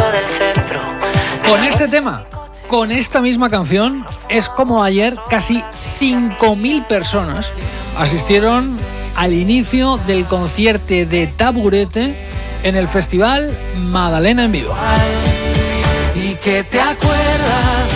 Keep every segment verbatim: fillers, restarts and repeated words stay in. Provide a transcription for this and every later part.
del centro. Con este tema, con esta misma canción, es como ayer casi cinco mil personas asistieron al inicio del concierto de Taburete en el festival Madalena en Vivo. Y que te acuerdas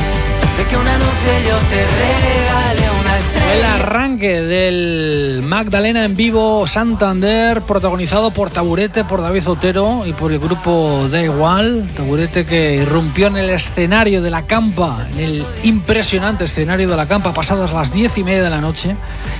de que una noche yo te regalé una estrella. El arranque del Magdalena en Vivo Santander, protagonizado por Taburete, por David Otero y por el grupo Da Igual. Taburete que irrumpió en el escenario de la Campa, en el impresionante escenario de la Campa, pasadas las diez y media de la noche,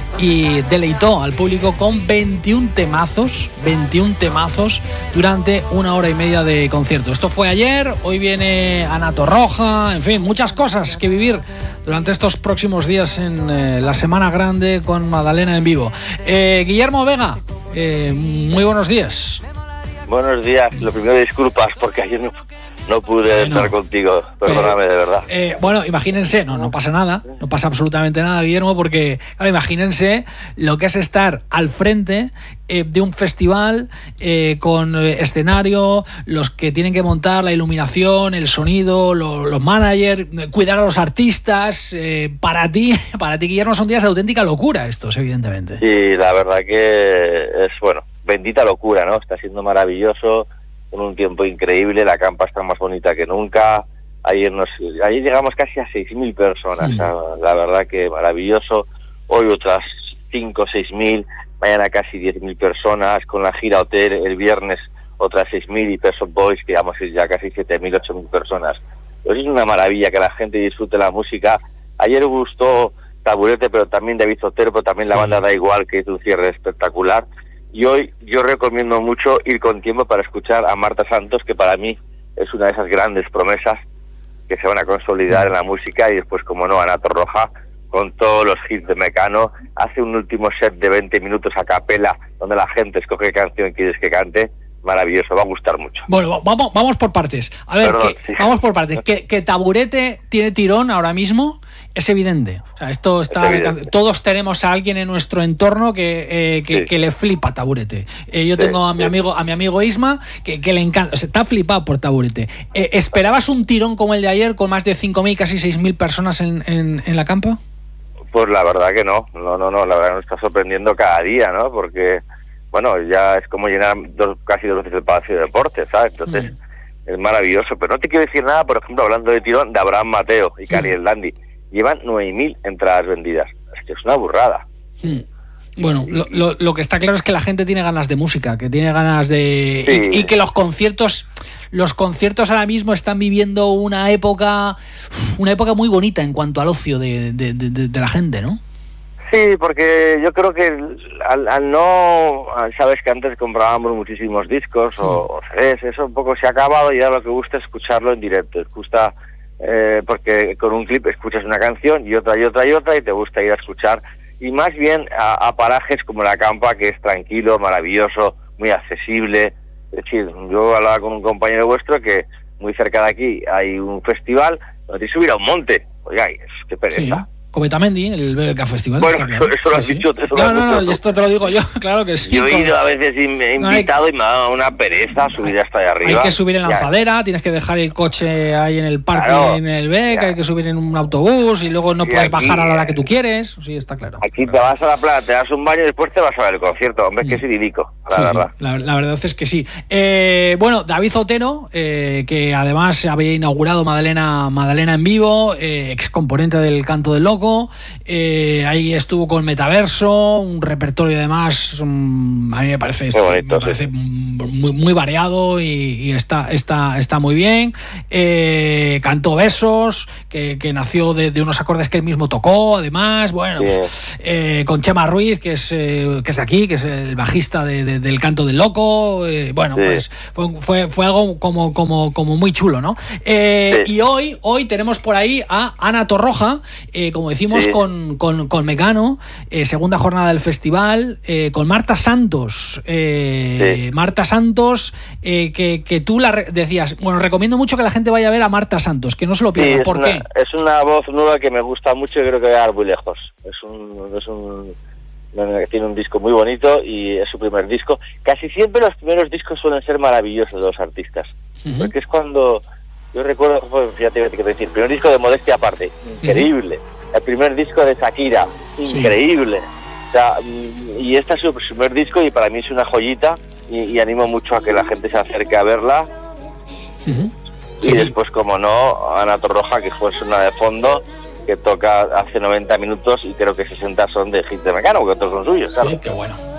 y deleitó al público con veintiún temazos, veintiún temazos durante una hora y media de concierto. Esto fue ayer, hoy viene Ana Torroja, en fin, muchas cosas que vivir durante estos próximos días en eh, la Semana Grande con Madalena en Vivo. Eh, Guillermo Vega, eh, muy buenos días. Buenos días, lo primero disculpas porque ayer no, no pude bueno, estar contigo, perdóname, eh, de verdad. Eh, bueno, imagínense, no, no pasa nada, no pasa absolutamente nada, Guillermo, porque claro, imagínense lo que es estar al frente eh, de un festival eh, con eh, escenario, los que tienen que montar la iluminación, el sonido, lo, los managers, cuidar a los artistas. Eh, para ti, para ti, Guillermo, son días de auténtica locura estos, evidentemente. Sí, la verdad que es, bueno, bendita locura, ¿no? Está siendo maravilloso, con un tiempo increíble, la Campa está más bonita que nunca. Ayer nos, ayer llegamos casi a seis mil personas, sí. la, la verdad que maravilloso. Hoy otras cinco o seis mil, mañana casi diez mil personas, con la gira Hotel el viernes otras seis mil y Pet Shop Boys, que vamos a ir ya casi siete mil, ocho mil personas. Pues es una maravilla que la gente disfrute la música. Ayer gustó Taburete, pero también David Otero, pero también la banda Da Igual, que hizo un cierre espectacular. Y hoy yo recomiendo mucho ir con tiempo para escuchar a Marta Santos, que para mí es una de esas grandes promesas que se van a consolidar en la música, y después, como no, Ana Torroja, con todos los hits de Mecano, hace un último set de veinte minutos a capela, donde la gente escoge qué canción quieres que cante. Maravilloso, va a gustar mucho. Bueno, vamos, vamos por partes. A ver, Perdón, que, sí. vamos por partes. Que, que Taburete tiene tirón ahora mismo es evidente. O sea, esto está. Todos tenemos a alguien en nuestro entorno que, eh, que, sí. que le flipa Taburete. Eh, yo sí, tengo a mi sí. amigo, a mi amigo Isma, que, que le encanta. O sea, está flipado por Taburete. Eh, ¿Esperabas un tirón como el de ayer, con más de cinco mil, casi seis mil personas en, en, en la Campa? Pues la verdad que no. No, no, no. La verdad nos está sorprendiendo cada día, ¿no? Porque, bueno, ya es como llenar dos, casi dos veces el Palacio de Deportes, ¿sabes? Entonces, mm. es maravilloso. Pero no te quiero decir nada, por ejemplo, hablando de tirón, de Abraham Mateo y Cali mm. el Dandy. Llevan nueve mil entradas vendidas. Es que es una burrada. Mm. Bueno, lo, lo, lo que está claro es que la gente tiene ganas de música, que tiene ganas de... Sí. Y, y que los conciertos... Los conciertos ahora mismo están viviendo una época... Una época muy bonita en cuanto al ocio de, de, de, de la gente, ¿no? Sí, porque yo creo que al, al no... Sabes que antes comprábamos muchísimos discos o, o C Ds, eso un poco se ha acabado y ahora lo que gusta es escucharlo en directo. Gusta, eh, porque con un clip escuchas una canción y otra y otra y otra y te gusta ir a escuchar. Y más bien a, a parajes como la Campa, que es tranquilo, maravilloso, muy accesible. Es decir, yo hablaba con un compañero vuestro que muy cerca de aquí hay un festival donde te subir a un monte. Oiga, es que pereza. Sí. Cometamendi, el B B K Festival. Bueno, claro. eso, eso lo has sí, dicho. Eso no, lo has no, no, dicho esto te lo digo yo, claro que sí. Yo he ido a veces y me he invitado no hay... y me ha dado una pereza subir hasta allá arriba. Hay que subir en lanzadera, ya. Tienes que dejar el coche ahí en el parque, claro, en el B B K, hay que subir en un autobús y luego no y puedes aquí, bajar a la hora que tú quieres. Sí, está claro. Aquí claro. te vas a la playa, te das un baño y después te vas a ver el concierto. Hombre, es que es idílico, la sí, verdad. Sí, la, la verdad es que sí. Eh, bueno, David Otero, eh, que además había inaugurado Madalena, Madalena en Vivo, eh, ex componente del Canto del Loco, eh, ahí estuvo con Metaverso, un repertorio además, um, a mí me parece, muy, bonito, me parece sí. muy, muy variado y, y está, está, está muy bien. Eh, cantó Besos, que, que nació de, de unos acordes que él mismo tocó, además, bueno, sí. eh, con Chema Ruiz, que es, eh, que es aquí, que es el bajista de, de, del Canto del Loco, eh, bueno, sí. pues fue, fue, fue algo como, como, como muy chulo, ¿no? Eh, sí. Y hoy, hoy tenemos por ahí a Ana Torroja, eh, como decimos, sí. con, con, con Mecano, eh, segunda jornada del festival, eh, con Marta Santos, eh, sí. Marta Santos, eh, que, que tú la re- decías, bueno, recomiendo mucho que la gente vaya a ver a Marta Santos, que no se lo pierda. Sí, ¿por una, qué? Es una voz nueva que me gusta mucho y creo que va a llegar muy lejos. Es un, es un, tiene un disco muy bonito y es su primer disco. Casi siempre los primeros discos suelen ser maravillosos de los artistas. uh-huh. porque es cuando, yo recuerdo, fíjate, te quiero decir, el primer disco de Modestia Aparte, increíble, uh-huh. el primer disco de Shakira, increíble, sí. o sea, y este es su primer disco y para mí es una joyita y, y animo mucho a que la gente se acerque a verla. Uh-huh. Y sí. después, como no, Ana Torroja, que fue una de fondo, que toca hace noventa minutos y creo que sesenta son de hit de Mecano, porque otros son suyos, claro. Sí, qué bueno.